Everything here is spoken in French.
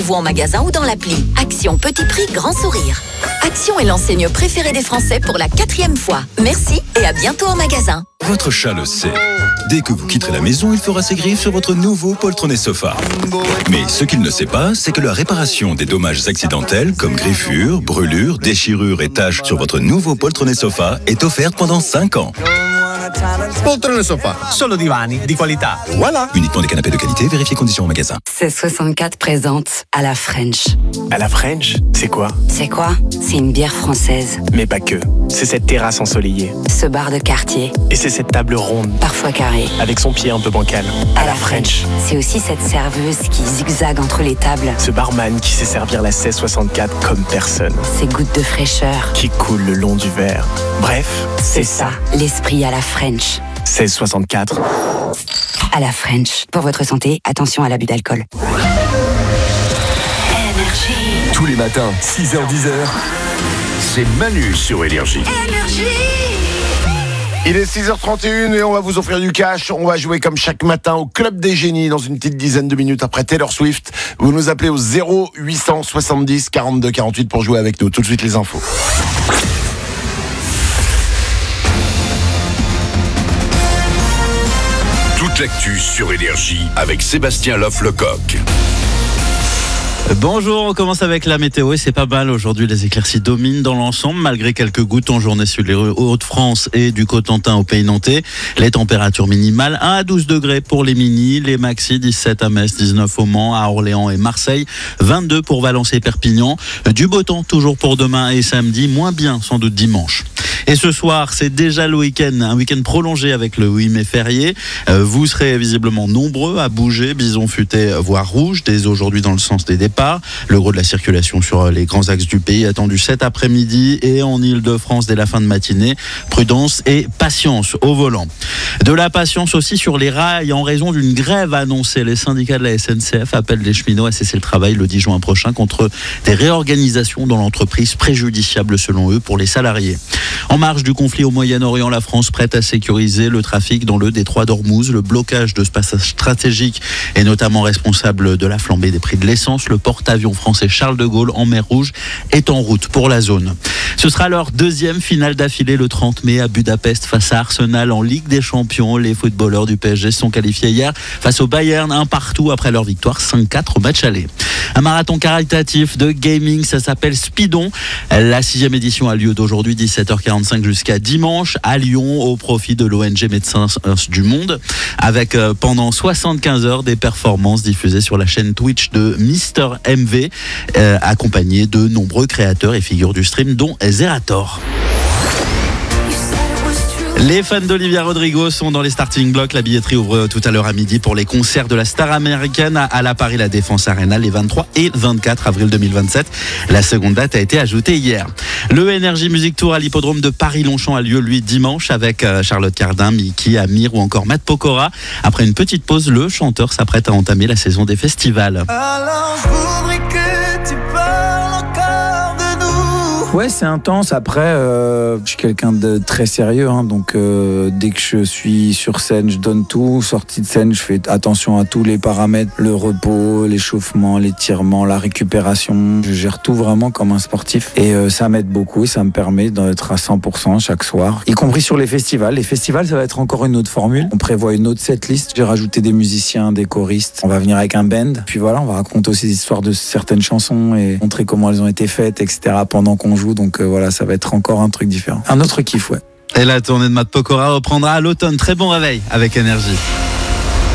Vous en magasin ou dans l'appli. Action petit prix, grand sourire. Action est l'enseigne préférée des Français pour la 4e fois. Merci et à bientôt en magasin. Votre chat le sait. Dès que vous quitterez la maison, il fera ses griffes sur votre nouveau poltronnet sofa. Mais ce qu'il ne sait pas, c'est que la réparation des dommages accidentels comme griffures, brûlures, déchirures et taches sur votre nouveau poltronnet sofa est offerte pendant 5 ans. Poltrone sofa, solo divani di qualità. Voilà. Uniquement des canapés de qualité, vérifiez conditions en magasin. 1664 présente à la French. À la French, c'est quoi? C'est quoi? C'est une bière française. Mais pas que. C'est cette terrasse ensoleillée. Ce bar de quartier. Et c'est cette table ronde. Parfois carrée. Avec son pied un peu bancal. À la French. C'est aussi cette serveuse qui zigzague entre les tables. Ce barman qui sait servir la 1664 comme personne. Ces gouttes de fraîcheur. Qui coulent le long du verre. Bref, c'est ça. L'esprit à la French. 1664. À la French. Pour votre santé, attention à l'abus d'alcool. Tous les matins, 6h-10h, c'est Manu sur Énergie. Il est 6h31 et on va vous offrir du cash. On va jouer comme chaque matin au Club des Génies dans une petite dizaine de minutes après Taylor Swift. Vous nous appelez au 0870 42 48 pour jouer avec nous. Tout de suite les infos. Toute l'actu sur Énergie avec Sébastien Loff-Lecoq. Bonjour, on commence avec la météo et c'est pas mal. Aujourd'hui, les éclaircies dominent dans l'ensemble malgré quelques gouttes en journée sur les Hauts-de-France et du Cotentin au Pays Nantais. Les températures minimales 1 à 12 degrés pour les mini, les maxi 17 à Metz, 19 au Mans, à Orléans et Marseille, 22 pour Valence et Perpignan. Du beau temps toujours pour demain et samedi, moins bien sans doute dimanche. Et ce soir, c'est déjà le week-end, un week-end prolongé avec le 8 mai férié. Vous serez visiblement nombreux à bouger, bison futé, voire rouge, dès aujourd'hui dans le sens des départs. Le gros de la circulation sur les grands axes du pays attendu cet après-midi et en Ile-de-France dès la fin de matinée. Prudence et patience au volant. De la patience aussi sur les rails en raison d'une grève annoncée. Les syndicats de la SNCF appellent les cheminots à cesser le travail le 10 juin prochain contre des réorganisations dans l'entreprise préjudiciables selon eux pour les salariés. En marge du conflit au Moyen-Orient, la France prête à sécuriser le trafic dans le détroit d'Ormuz. Le blocage de ce passage stratégique est notamment responsable de la flambée des prix de l'essence. Le porte-avions français Charles de Gaulle en mer Rouge est en route pour la zone. Ce sera leur deuxième finale d'affilée le 30 mai à Budapest face à Arsenal en Ligue des Champions. Les footballeurs du PSG se sont qualifiés hier face au Bayern, un partout après leur victoire 5-4 au match aller. Un marathon caritatif de gaming, ça s'appelle Speedon. La 6e édition a lieu d'aujourd'hui 17h45 jusqu'à dimanche à Lyon au profit de l'ONG Médecins du Monde avec pendant 75 heures des performances diffusées sur la chaîne Twitch de Mister MV accompagné de nombreux créateurs et figures du stream dont Zerator. Les fans d'Olivia Rodrigo sont dans les starting blocks. La billetterie ouvre tout à l'heure à midi pour les concerts de la star américaine à la Paris La Défense Arena les 23 et 24 avril 2027. La seconde date a été ajoutée hier. Le Energy Music Tour à l'hippodrome de Paris-Longchamp a lieu lui dimanche avec Charlotte Cardin, Mickey, Amir ou encore Matt Pokora. Après une petite pause, le chanteur s'apprête à entamer la saison des festivals. Alors je voudrais que tu parles encore de nous. Ouais, c'est intense. Après, je suis quelqu'un de très sérieux, donc dès que je suis sur scène, je donne tout. Sortie de scène, je fais attention à tous les paramètres, le repos, l'échauffement, l'étirement, la récupération. Je gère tout vraiment comme un sportif et ça m'aide beaucoup et ça me permet d'être à 100% chaque soir, y compris sur les festivals. Les festivals, ça va être encore une autre formule. On prévoit une autre setlist. J'ai rajouté des musiciens, des choristes. On va venir avec un band. Puis voilà, on va raconter aussi des histoires de certaines chansons et montrer comment elles ont été faites, etc. pendant qu'on joue. Donc voilà, ça va être encore un truc différent. Un autre kiff, ouais. Et la tournée de Matt Pokora reprendra à l'automne. Très bon réveil avec Énergie.